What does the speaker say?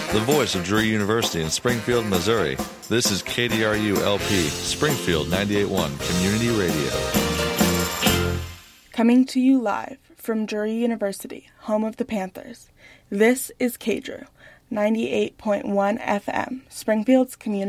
the voice of Drury University in Springfield, Missouri. This is KDRU-LP, Springfield 98.1 Community Radio. Coming to you live from Drury University, home of the Panthers. This is KDRU, 98.1 FM, Springfield's community